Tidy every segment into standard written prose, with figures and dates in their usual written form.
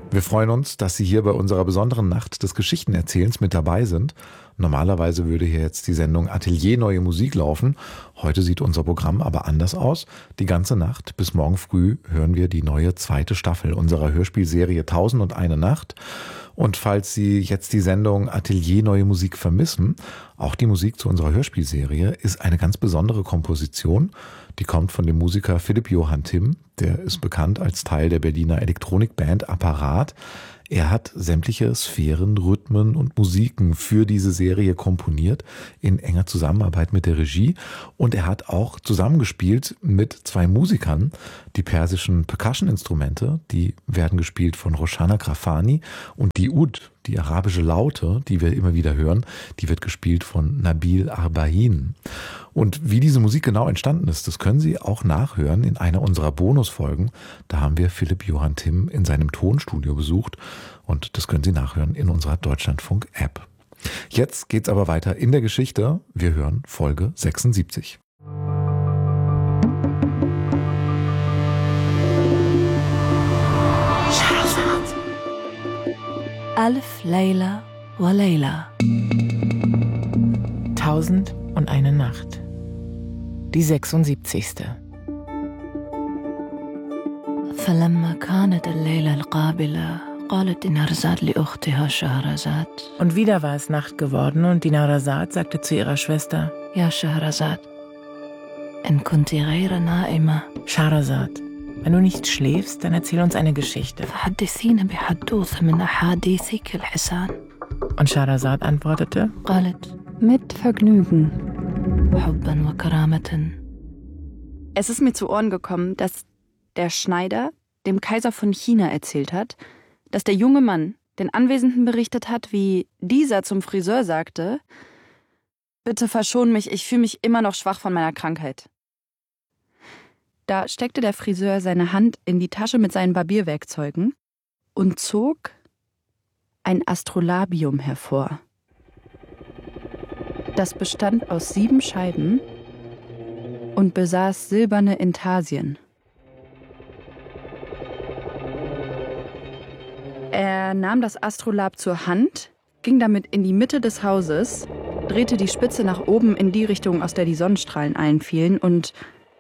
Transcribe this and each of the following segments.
Wir freuen uns, dass Sie hier bei unserer besonderen Nacht des Geschichtenerzählens mit dabei sind. Normalerweise würde hier jetzt die Sendung Atelier Neue Musik laufen. Heute sieht unser Programm aber anders aus. Die ganze Nacht bis morgen früh hören wir die neue 2. Staffel unserer Hörspielserie 1001 Nacht. Und falls Sie jetzt die Sendung Atelier Neue Musik vermissen, auch die Musik zu unserer Hörspielserie ist eine ganz besondere Komposition. Die kommt von dem Musiker Philipp Johann Timm. Der ist bekannt als Teil der Berliner Elektronikband Apparat. Er hat sämtliche Sphären, Rhythmen und Musiken für diese Serie komponiert, in enger Zusammenarbeit mit der Regie. Und er hat auch zusammengespielt mit 2 Musikern. Die persischen Percussion-Instrumente, die werden gespielt von Roshana Grafani. Und die Ud, die arabische Laute, die wir immer wieder hören, die wird gespielt von Nabil Arbain. Und wie diese Musik genau entstanden ist, das können Sie auch nachhören in einer unserer Bonusfolgen. Da haben wir Philipp Johann Timm in seinem Tonstudio besucht und das können Sie nachhören in unserer Deutschlandfunk-App. Jetzt geht's aber weiter in der Geschichte. Wir hören Folge 76. Alf Layla wa Layla. 1001 Nacht. Die 76. فلما كانت الليلة القابلة قالت دينارزاد لأختها شهرزاد. Und wieder war es Nacht geworden und Dinarzad sagte zu ihrer Schwester: يا شهرزاد إن كنت غير نائمة Schahrazad, wenn du nicht schläfst, dann erzähl uns eine Geschichte. فحدثينا بحدوث من أحاديثك الحسان. Und Schahrazad antwortete: قالت mit Vergnügen. حبا وكرامة. Es ist mir zu Ohren gekommen, dass der Schneider dem Kaiser von China erzählt hat, dass der junge Mann den Anwesenden berichtet hat, wie dieser zum Friseur sagte: Bitte verschon mich, ich fühle mich immer noch schwach von meiner Krankheit. Da steckte der Friseur seine Hand in die Tasche mit seinen Barbierwerkzeugen und zog ein Astrolabium hervor. Das bestand aus 7 Scheiben und besaß silberne Intarsien. Er nahm das Astrolab zur Hand, ging damit in die Mitte des Hauses, drehte die Spitze nach oben in die Richtung, aus der die Sonnenstrahlen einfielen, und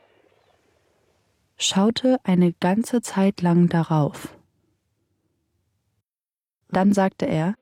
schaute eine ganze Zeit lang darauf. Dann sagte er: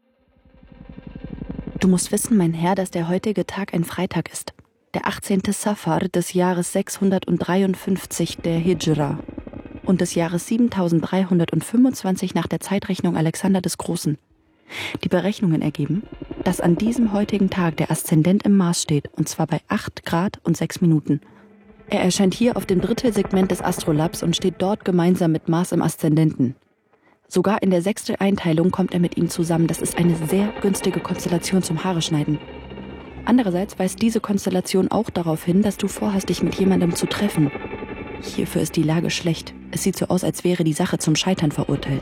Du musst wissen, mein Herr, dass der heutige Tag ein Freitag ist, der 18. Safar des Jahres 653 der Hijra und des Jahres 7325 nach der Zeitrechnung Alexander des Großen. Die Berechnungen ergeben, dass an diesem heutigen Tag der Aszendent im Mars steht, und zwar bei 8 Grad und 6 Minuten. Er erscheint hier auf dem Drittelsegment des Astrolabs und steht dort gemeinsam mit Mars im Aszendenten. Sogar in der 6. Einteilung kommt er mit ihm zusammen. Das ist eine sehr günstige Konstellation zum Haare schneiden. Andererseits weist diese Konstellation auch darauf hin, dass du vorhast, dich mit jemandem zu treffen. Hierfür ist die Lage schlecht. Es sieht so aus, als wäre die Sache zum Scheitern verurteilt.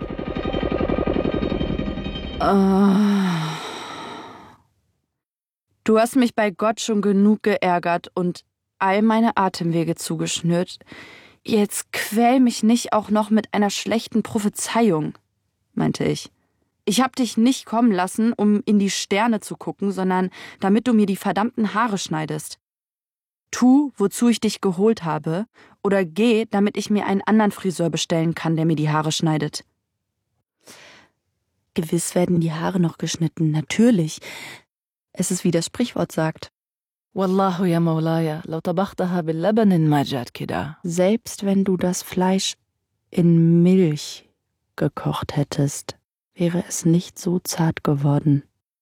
Du hast mich bei Gott schon genug geärgert und all meine Atemwege zugeschnürt. Jetzt quäl mich nicht auch noch mit einer schlechten Prophezeiung, meinte ich. Ich hab dich nicht kommen lassen, um in die Sterne zu gucken, sondern damit du mir die verdammten Haare schneidest. Tu, wozu ich dich geholt habe, oder geh, damit ich mir einen anderen Friseur bestellen kann, der mir die Haare schneidet. Gewiss werden die Haare noch geschnitten, natürlich. Es ist, wie das Sprichwort sagt. والله يا مولاي لو طبختها باللبن ما جات كده. Selbst wenn du das Fleisch in Milch gekocht hättest, wäre es nicht so zart geworden.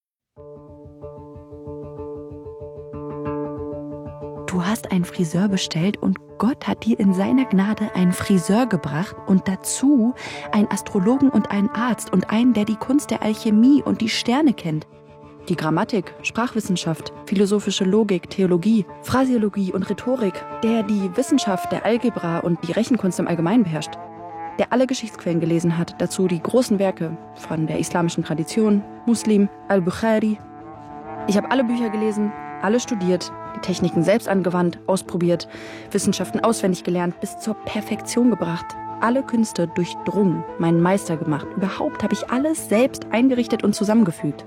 Du hast einen Friseur bestellt und Gott hat dir in seiner Gnade einen Friseur gebracht und dazu einen Astrologen und einen Arzt und einen, der die Kunst der Alchemie und die Sterne kennt. Die Grammatik, Sprachwissenschaft, philosophische Logik, Theologie, Phrasiologie und Rhetorik, der die Wissenschaft der Algebra und die Rechenkunst im Allgemeinen beherrscht, der alle Geschichtsquellen gelesen hat, dazu die großen Werke von der islamischen Tradition, Muslim, Al-Bukhari. Ich habe alle Bücher gelesen, alle studiert, die Techniken selbst angewandt, ausprobiert, Wissenschaften auswendig gelernt, bis zur Perfektion gebracht. alle Künste durchdrungen, meinen Meister gemacht. Überhaupt habe ich alles selbst eingerichtet und zusammengefügt.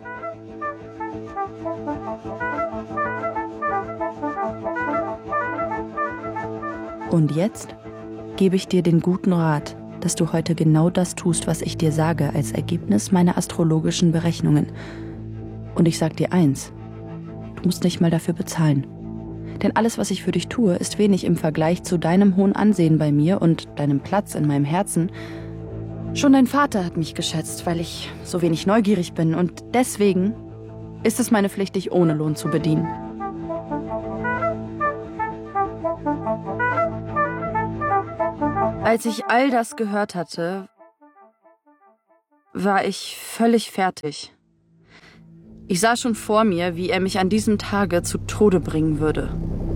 Und jetzt gebe ich dir den guten Rat, dass du heute genau das tust, was ich dir sage, als Ergebnis meiner astrologischen Berechnungen. Und ich sag dir eins, du musst nicht mal dafür bezahlen. Denn alles, was ich für dich tue, ist wenig im Vergleich zu deinem hohen Ansehen bei mir und deinem Platz in meinem Herzen. Schon dein Vater hat mich geschätzt, weil ich so wenig neugierig bin. Und deswegen ist es meine Pflicht, dich ohne Lohn zu bedienen. Als ich all das gehört hatte, war ich völlig fertig. Ich sah schon vor mir, wie er mich an diesem Tage zu Tode bringen würde.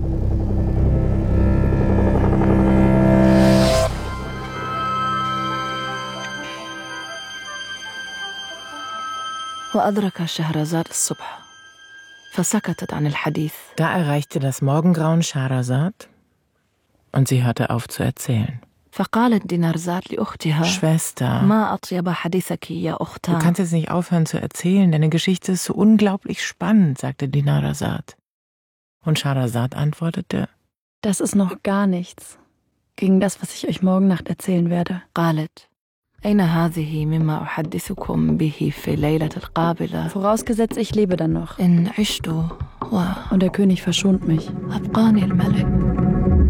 وأدرك شهرزاد الصبح فسكتت عن الحديث. Da erreichte das Morgengrauen Scheherazad und sie hörte auf zu erzählen. فقالت دينارزاد لأختها Schwester, ما أطيب حديثك يا du أختان. kannst jetzt nicht aufhören zu erzählen, deine Geschichte ist so unglaublich spannend, sagte Dinarzad. Und Scheherazad antwortete, Das ist noch gar nichts gegen das, was ich euch morgen Nacht erzählen werde. قالت أين هذه مما أحدثكم به في الليلة القابلة. Vorausgesetzt, ich lebe dann noch. إن عشت Und der König verschont mich. وأبقاني الملك.